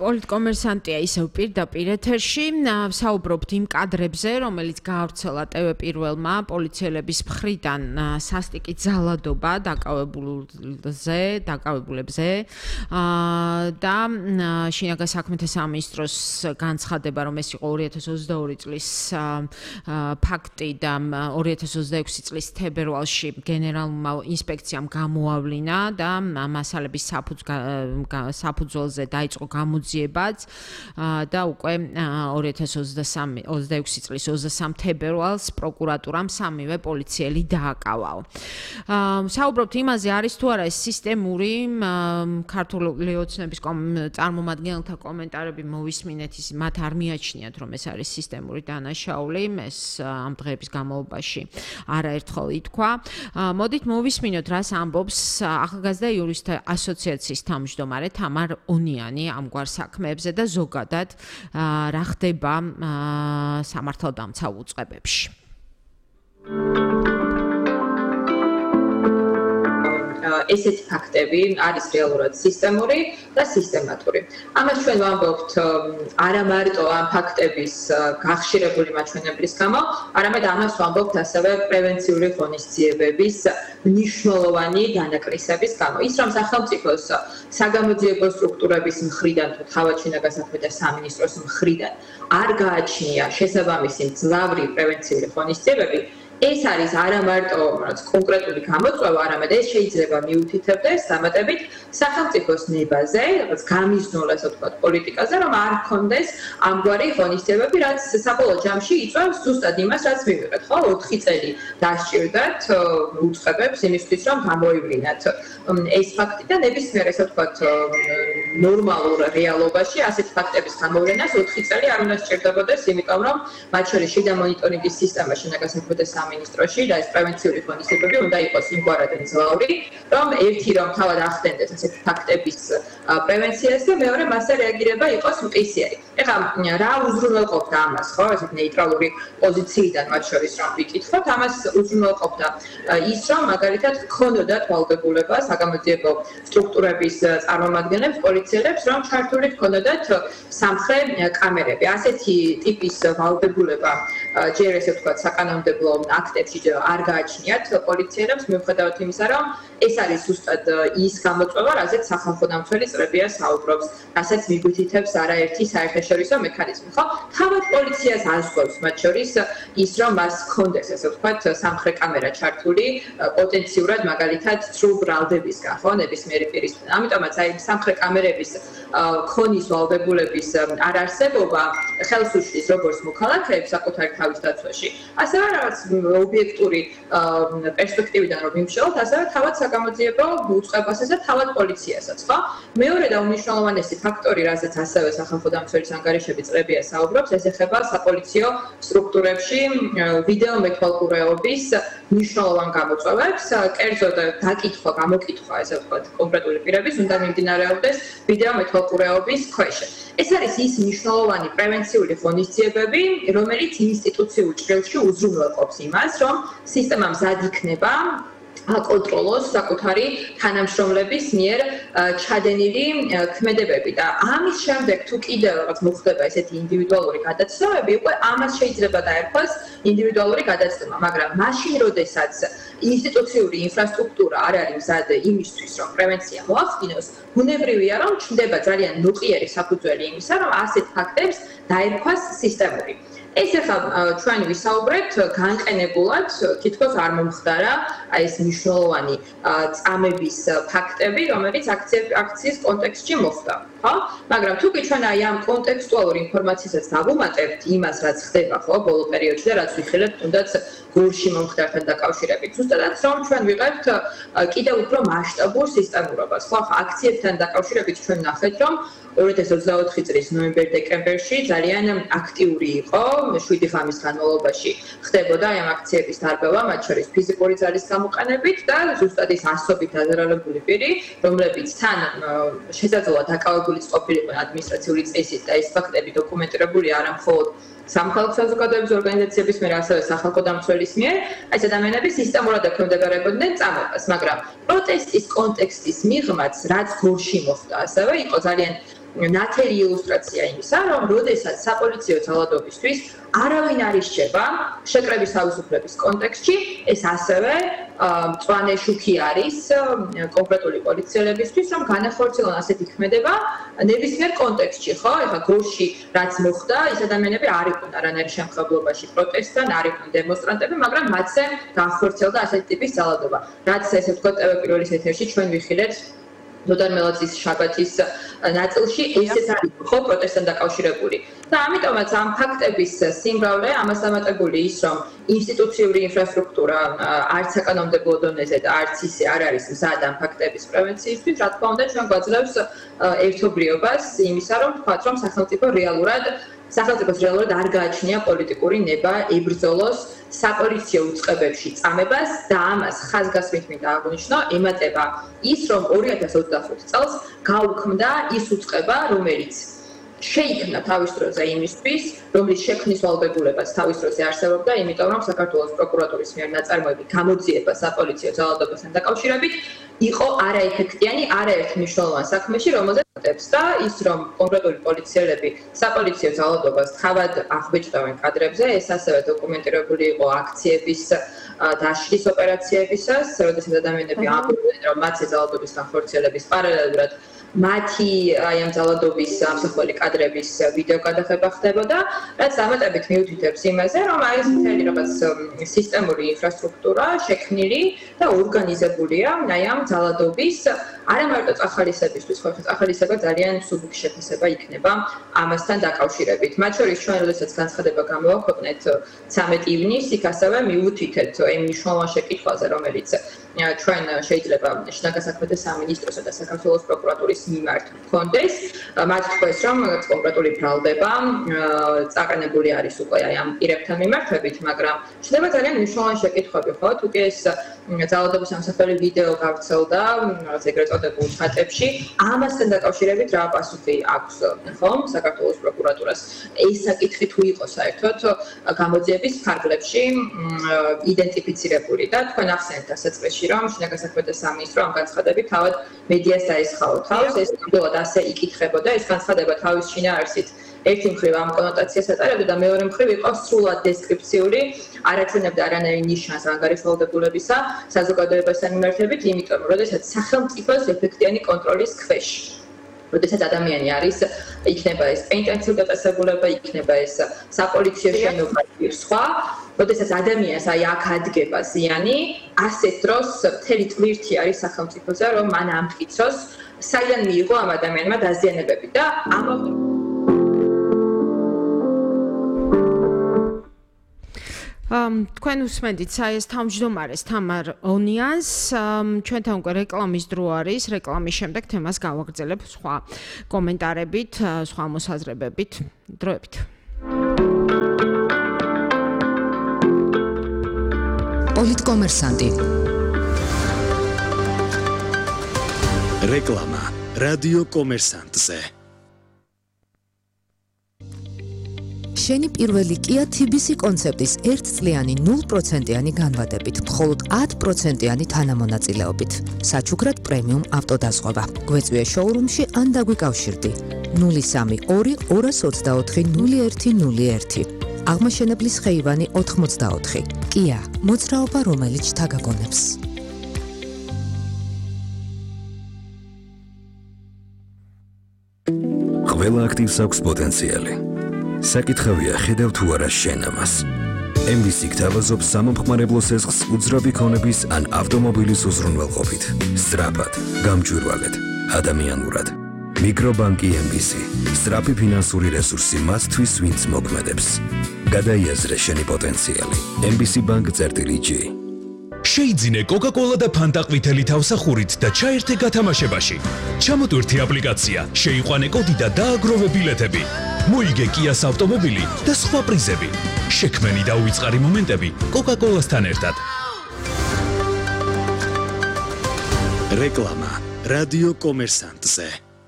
პოლიტკომერსანტია ისევ პირდაპირ ეთერში საუბრობთ იმ კადრებზე, რომელიც გაავრცელა TV პირველმა პოლიციელების მხრიდან სასტიკი ძალადობა დაკავებულებზე და შინაგან საქმეთა სამინისტროს განცხადება, რომ ეს იყო 2022 წლის ფაქტი და 2026 წლის თებერვალში გენერალურმა ინსპექციამ გამოავლინა და მასალების საფუძველზე დაიწყო გამოძიებაც და უკვე 2026 წლის 23 თებერვალს პროკურატურამ სამივე პოლიციელი დააკავაო. საუბრობთ იმაზე, არის თუ არა ეს სისტემური ქართული ოცნების წარმომადგენელთა კომენტარები მოვისმინეთ, მათ არ მიაჩნიათ, რომ ეს არის სისტემური დანაშაული, ეს ამ დღეების განმავლობაში არაერთხელ ითქვა. მოდით მოვისმინოთ, რას ამბობს ახალგაზრდა იურისტთა ასოციაციის თავმჯდომარე თამარ ონიანი ამგვარ საქმეებზე და ზოგადად რა ხდება სამართალდამცავ უწყებებში. ესეთი ფაქტები არის რეალურად სისტემური და სისტემატური. ამას ჩვენ ვამბობთ არა მარტო ამ ფაქტების გახშირებული მაჩვენებლის გამო, არამედ ამას ვამბობთ ასევე პრევენციული ღონისძიებების მნიშვნელოვანი განაკრისების გამო. ის რომ სახელმწიფოს საგამოძიებო სტრუქტურების მხრიდან თუ თავად შინაგან საქმეთა სამინისტროს მხრიდან არ გააჩნია შესაბამისი მძლავრი პრევენციული ღონისძიებები, ეს არის არა მარტო კონკრეტული გამოწვევა, არამედ ეს შეიძლება მიუთითებდეს დამატებით სახელმწიფოს ნებაზე, რაღაც გამიზნულ ასე ვთქვათ პოლიტიკაზე, რომ არ ქონდეს ამგვარი ღონისძიებები, რაც საბოლოო ჯამში იწვევს ზუსტად იმას, რაც მივიღეთ, ხო? 4 წელი დასჭირდათ უწყებებს იმისთვის, რომ გამოივლინათ ეს ფაქტი და ნებისმიერ ასე ვთქვათ ნორმალურ რეალობაში ასეთი ფაქტების გამოვლენას 4 წელი არ უნდა სჭირდებოდეს, იმიტომ რომ მათ შორის შიდა მონიტორინგის სისტემა შინაგან საქმეთა სამინისტროში და ეს პრევენციული ღონისძიებები უნდა იყოს იმგვარად მძლავრი, რომ ერთი რომ თავად ახდენდეს ასეთი ფაქტების პრევენციას და მეორე მასზე რეაგირება იყოს მყისიერი. ეხლა რა უზრუნველყოფდა ამას, ხო, ესეთ ნეიტრალური პოზიციიდან მათ შორის რომ ვიკითხოთ, ამას უზრუნველყოფდა ის, რომ მაგალითად ქონოდათ ვალდებულება საგამოძიებო სტრუქტურების წარმომადგენლებს, პოლიციელებს, რომ ჩართული ქონოდათ სამხრე კამერები. ასეთი ტიპის ვალდებულება ჯერ ესე ვთქვათ საკანონმდებლო აქტებში არ გააჩნიათ პოლიციელებს, მიუხედავად იმისა, რომ ეს არის ზუსტად ის გამოწვევა, რაზეც სახალხო დამცველი წრებია საუბრობს, რასაც მიგვითითებს არაერთი საერთაშორისო მექანიზმი, ხო? თავად პოლიციას ასწავს მათ შორის ის, რომ მას ჰქონდეს, ასე ვთქვათ, სამხრე კამერა ჩართული პოტენციურად მაგალითად სრულ ბრალდებისგან, ხო, ნებისმიერი პირისგან. ამიტომაც აი სამხრე კამერების ქონის ვალდებულების არარსებობა ხელს უშლის როგორც მოქალაქეებს საკუთარი თავის დაცვაში, ასევე რაღაც ობიექტური პერსპექტივიდან რომ ვიმშველოთ, ასევე თავად საგამოძიებო უწყებასაც და თავად პოლიციასაც, ხო? მეორე და უმნიშვნელოვანესი ფაქტორი, რაზეც ასევე სახალხო დამცველის ანგარიშები წრებია საუბრობს, ეს ეხება საპოლიციო სტრუქტურებში ვიდეო მეთვალყურეობის მნიშვნელოვან გამოწვევებს, კერძოდ დაკითხვა, გამოკითხვა, ესე ვთქვათ, კონკრეტული პირების უნდა მიმდინარეობდეს ვიდეო მეთვალყურეობის ქვეშ. ეს არის ის მნიშვნელოვანი პრევენციული ღონისძიებები, რომელიც ინსტიტუციურ ჭრილში უზრუნველყოფს იმას, რომ სისტემა მზად იქნება აკონტროლოს საკუთარი თანამშრომლების მიერ ჩადენილი ქმედებები და ამის შემდეგ თუ კიდევ რაღაც მოხდება ესეთი ინდივიდუალური გადაცემები, უკვე ამას შეიძლება დაერქვას ინდივიდუალური გადაცემა, მაგრამ მაშინ როდესაც ინსტიტუციური ინფრასტრუქტურა არ არის მზად იმისთვის, რომ პრევენცია მოახდინოს, ბუნებრივია, რომ ჩნდება ძალიან ნუყიერი საფუძველი იმისა, რომ ასეთ ფაქტებს დაერქვას სისტემური. ეს ახლა ჩვენ ვისაუბრეთ განყენებულად, თითქოს არ მომხდარა აი ეს მნიშვნელოვანი წამების ფაქტები, რომელიც აქციის კონტექსტში მოხდა, ხო? მაგრამ თუ კი ჩვენ აი ამ კონტექსტუალურ ინფორმაციასაც დავუმატებთ იმას, რაც ხდება, ხო, ბოლო პერიოდში და რაც ვიხილეთ თუნდაც გულში მომხდართან დაკავშირებით, ზუსტადაც რომ ჩვენ ვიყავთ კიდევ უფრო მასშტაბურ სისტემურობას, ხო? აქციებთან დაკავშირებით ჩვენ ნახეთ, რომ 2024 წლის ნოემბერ-დეკემბერში ძალიან აქტიური იყო, 7 ღამის განმავლობაში ხდებოდა ამ აქციების დარბევა, მათ შორის ფიზიკური ძალის გამოყენებით და ზუსტად ის ასობით დაზარალებული პირი, რომლებიც თან შესაძლოა დაკავებულიც ყოფილიყო ადმინისტრაციული წესით და ეს ფაქტები დოკუმენტირებული არა მხოლოდ სამხალხო საზოგადოების ორგანიზაციების მიერ, ასევე სახალხო დამცველის მიერ, ეს ადამიანები სისტემურად ექვემდებარებოდნენ წამებას, მაგრამ პროტესტის კონტექსტის მიღმაც, რაც გულში მოხდა, ასევე იყო ძალიან ნათელი ილუსტრაცია იმისა, რომ როდესაც საპოლიციო ძალადობისთვის არავინ არ ისჩება შეკრების თავისუფლების კონტექსტში, ეს ასევე მწვანე შუქი არის კონკრეტული პოლიციელებისთვის, რომ განახორციელონ ასეთი ქმედება ნებისმიერ კონტექსტში, ხო? ეხლა გორში რაც მოხდა, ის ადამიანები არ იყვნენ არანაირი შემხებლობაში პროტესტთან, არ იყვნენ დემონსტრანტები, მაგრამ მათზე განახორციელდა ასეთი ტიპის ძალადობა. რაც ესე ვთქვათ, პირველის ეთერში ჩვენ ვიხილეთ დოდარ მელაძის შაბათის ნაწილში ესეც არის ხო პროტესტთან დაკავშირებული. და ამიტომაც ამ ფაქტების სიმრავლე ამას დამატებული ის, რომ ინსტიტუციური ინფრასტრუქტურა არც საკანონმდებლო დონეზე და არც ისე არ არის მზად ამ ფაქტების პრევენციისთვის, რა თქმა უნდა, ჩვენ გვაძლევს ერთობლიობას იმისა, რომ ვთქვათ, რომ სახელმწიფოს რეალურად არ გააჩნია პოლიტიკური ნება ებრძოლოს საპოლიციო უწყებებში წამებას და ამას ხაზგასმით მინდა აღვნიშნო, ემატება ის, რომ 2025 წელს გაუქმდა ის უწყება, რომელიც შეიქმნა თავის დროზე იმისთვის, რომლის შექმნის ვალდებულებაც თავის დროზე არსებობდა, იმიტომ რომ საქართველოს პროკურატურის მიერ ნაწარმოები გამოძიება საპოლიციო ძალადობასთან დაკავშირებით იყო არაეფექტიანი, არაერთ მნიშვნელოვან საქმეში, რომელზეც და ის, რომ კონკრეტული პოლიციელები საპოლიციო ძალადობას თავად აღბეჭდავენ კადრებზე, ეს ასევე დოკუმენტირებული იყო აქციების დაშლის ოპერაციებისას, როდესაც ადამიანები ამბობდნენ, რომ მათი ძალადობის განხორციელების პარალელურად მათი ამ ძალადობის ამსახველი კადრების ვიდეო გადაღება ხდებოდა, რაც დამატებით მიუთითებს იმაზე, რომ ეს მთელი რაღაც სისტემური ინფრასტრუქტურა შექმნილი და ორგანიზებულია ამ ძალადობის არა მარტო წახალისებისთვის, ხო, წახალისება ძალიან სუბუქი შეფასება იქნება ამასთან დაკავშირებით. მათ შორის ჩვენ როდესაც განცხადება გამოვაქვეყნეთ 13 ივნისს, იქ ასევე მიუთითეთ იმ მნიშვნელოვან შეკითხვაზე, რომელიც ჩვენ შეიძლება შინაგან საქმეთა სამინისტროსა და საქართველოს პროკურატურის მიმართ ჰქონდეს, მათ თქვეს, რომ კონკრეტული ბრალდება წაყენებული არის უკვე ამ პირებთან მიმართებით, მაგრამ შეიძლება ძალიან მნიშვნელოვანი შეკითხვები, ხო, თუ კი ეს ძალადობის ამსახველი ვიდეო გავრცელდა, რაღაც ეგრეთ წოდებულ ჩატებში, ამასთან დაკავშირებით რა პასუხი აქვს, ხო, საქართველოს პროკურატურას? ეს საკითხი თუ იყო საერთოდ გამოძიების ფარგლებში იდენტიფიცირებული და თქვენ ახსენეთ დასაწყისში, რომ შინაგან საქმეთა სამინისტრო ამ განცხადებით თავად მედიას დაესხაო თავს, ეს ნამდვილად ასე იკითხებოდა, ეს განცხადება თავის შინაარსით ერთი მხრივ ამ კონოტაციას ატარებდა და მეორე მხრივ იყო სრულად დესკრიფციული, არ აჩვენებდა არანაირ ნიშანს ანგარიშ ვალდებულებისა საზოგადოებასთან მიმართებით, იმიტომ რომ როდესაც სახელმწიფოს ეფექტიანი კონტროლის ქვეშ, როდესაც ადამიანი არის, იქნება ეს პენტენციური დაწესებულება, იქნება ეს საპოლიციო შენობა სხვა, როდესაც ადამიანს აქ ადგება ზიანი, ასეთ დროს მთელი ტვირთი არის სახელმწიფოზე, რომ მან ამტკიცოს, საიდან მიიღო ამ ადამიანმა დაზიანებები და თქვენ უსმენთ საეს თავმჯდომარეს თამარ ონიანს, ჩვენთან უკვე რეკლამის დრო არის, რეკლამის შემდეგ თემას გავაგრძელებ სხვა კომენტარებით, სხვა მოსაზრებებით, დროებით. პოლიტკომერსანტი. რეკლამა რადიო კომერსანტზე. შენი პირველი Kia TBC კონცეპტის 1-წლიანი 0%-იანი განვადებით, მხოლოდ 10%-იანი თანამონაწილეობით. საჩუქრად პრემიუმ ავტოდაზღვევა. გვეწვია შოურუმში ან დაგვიკავშირდი. 032 224 0101. აღმაშენებლის ხეივანი 84. Kia, მოძრაობა რომელიც თაგაგონებს. ყველა აქტივს აქვს პოტენციალი. საკითხავია ხედავ თუ არა შენ ამას. MBC გთავაზობს სამომხმარებლო სესხს უძრავი ქონების ან ავტომობილის უზრუნველყოფით. სწრაფად, გამჭვირვალედ, ადამიანურად. მიკრობანკი MBC. სწრაფი ფინანსური რესურსი მათთვის, ვინც მოქმედებს. გადაიაზრე შენი პოტენციალი. MBC Bank-G. შეიძინე Coca-Cola და Fanta ყვითელი თავსახურით და ჩაერთე გათამაშებაში. ჩამოტვირთი აპლიკაცია, შეიყვანე კოდი და დააგროვე ბილეთები. მოიგე Kia-ს ავტომობილი და სხვა პრიზები. შექმენი და უიწყარი მომენტები Coca-Cola-სთან ერთად. რეკლამა რადიო კომერსანტზე.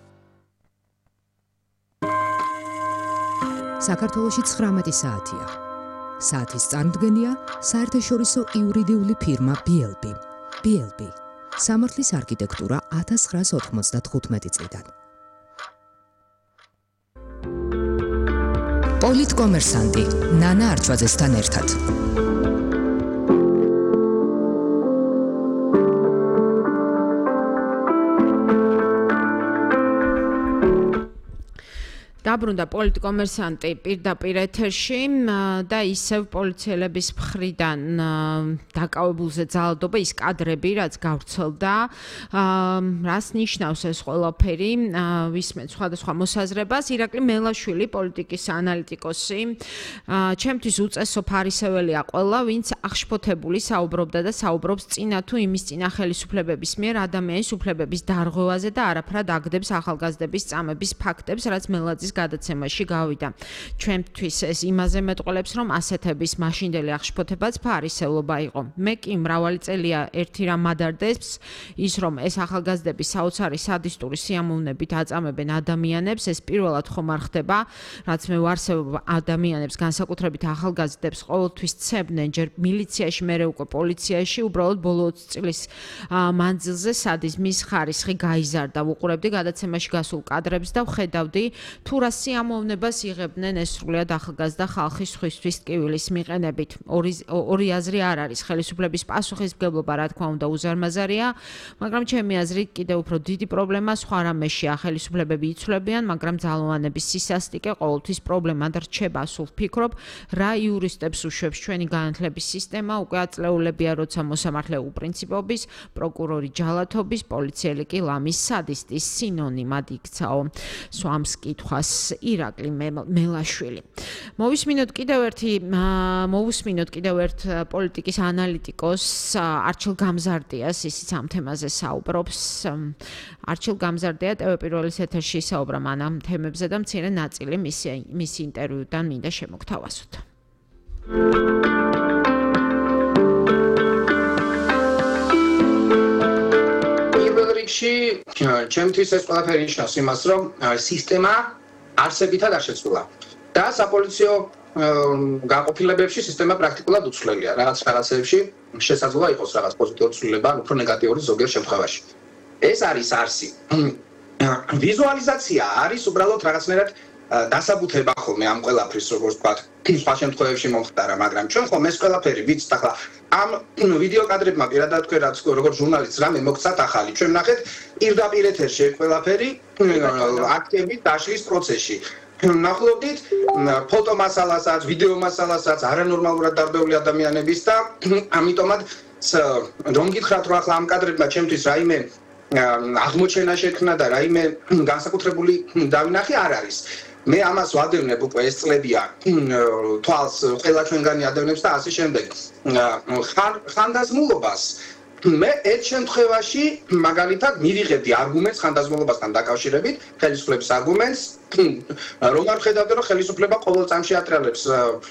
საქართველოში 19 საათია. საათის წარმოდგენია საერთაშორისო იურიდიული ფირმა BLB. BLB. სამართლის არქიტექტურა 1995 წლიდან. პოლიტკომერსანტი ნანა არჩვაძესთან ერთად. დაბრუნდა პოლიტკომერსანტი პირდაპირ ეთერში და ისევ პოლიციელების მხრიდან დაკავებულზე ძალადობა ის კადრები, რაც გავრცელდა, რას ნიშნავს ეს ყველაფერი, ვისმენთ სხვადასხვა მოსაზრებას. ირაკლი მელაშვილი, პოლიტიკის ანალიტიკოსი, ჩემთვის უწესო ფარისეველია ყველა, ვინც აღშფოთებული საუბრობდა და საუბრობს წინა თუ იმის წინა ხელისუფლებების მიერ ადამიანის უფლებების დარღვევაზე და არაფრად აგდებს ახალგაზრდების წამების ფაქტებს, რაც მელაძის გადაცემაში გავიდა. Ჩვენთვის ეს იმაზე მეტყველებს, რომ ასეთების მაშინდელი აღშფოთებაც ფარისევლობა იყო. მე კი მრავალი წელია ერთი რამ ადარდებს, ის რომ ეს ახალგაზრდები საოცარი სადისტური სიამოვნებით აწამებენ ადამიანებს, ეს პირველად ხომ არ ხდება, რაც მე ვარსებ ადამიანებს, განსაკუთრებით ახალგაზრდებს ყოველთვის ცებდნენ ჯერ მილიციაში, მერე უკვე პოლიციაში, უბრალოდ ბოლო 20 წლის მანძილზე სადიზმის ხარისხი გაიზარდა. ვუყურებდი გადაცემაში გასულ კადრებს და ვხედავდი თუ რა სიამოვნებას იღებდნენ ეს სრულიად ახალგაზრდა ხალხის სხვისთვის ტკივილის მიყენებით. ორი აზრი არ არის. ხელისუფლების პასუხისმგებლობა, რა თქმა უნდა, უზარმაზარია, მაგრამ ჩემი აზრით კიდევ უფრო დიდი პრობლემა სხვა რამეშია. ხელისუფლებები იცვლებიან, მაგრამ ძალოვანების სისასტიკე ყოველთვის პრობლემად რჩება. სულ ვფიქრობ, რა იურისტებს უშვებს ჩვენი განათლების სისტემა, უკვე აწლეულებია, როცა მოსამართლე უპრინციპობის, პროკურორი ჯალათობის, პოლიციელი კი ლამის სადისტის სინონიმად იქცაო. სვამს კითხვას ირაკლი მელაშვილი. მოვუსმინოთ კიდევ ერთ პოლიტიკის ანალიტიკოს არჩილ გამზარდიას, ისიც ამ თემაზე საუბრობს. არჩილ გამზარდია TV პირველის ეთერში საუბრა მან ამ თემებზე და მცირე ნაწილი მისი ინტერვიუდან მინდა შემოგთავაზოთ. ჩემთვის ეს ყველაფერი ნიშნავს იმას, რომ სისტემა არსებითად არ შეცვლა და საპოლიციო გაყოფილებებში სისტემა პრაქტიკულად უცვლელია. რაღაცებში შესაძლოა იყოს რაღაც პოზიტიური ცვლილება, უფრო ნეგატიური ზოგიერთ შემთხვევაში. ეს არის არსი. ვიზუალიზაცია არის უბრალოდ რაღაცნაირად დასაბუთება ხოლმე ამ ყველაფრის, როგორც ვთქვათ, სხვა შემთხვევებში მომხდარა, მაგრამ ჩვენ ხომ ეს ყველაფერი ვიცით ახლა ამ ვიდეო კადრებმა პირადად თქვენ რაც როგორც ჟურნალისტს რამე მოგცათ ახალი. ჩვენ ნახეთ პირდაპირ ეთერში ყველაფერი აქტივით დაშლის პროცესში. ნახულობდით ფოტო მასალასაც, ვიდეო მასალასაც, არანორმალურად დარბეული ადამიანების და ამიტომაც რომ გითხრათ რომ ახლა ამ კადრებმა ჩემთვის რაიმე აღმოჩენა შექმნა და რაიმე განსაკუთრებული დავინახე არ არის. მე ამას ვადევნებ უკვე ეს წლებია თვალს ყველა ჩვენგანი ადამიანებს და ასე შემდეგ. ხანდაზმულობას მე ერთ შემთხვევაში მაგალითად მივიღებდი არგუმენტს ხანდაზმულობასთან დაკავშირებით, ხელისუფლების არგუმენტს, რომ არ ხედავდი რომ ხელისუფლება ყოველ წამში ატრიალებს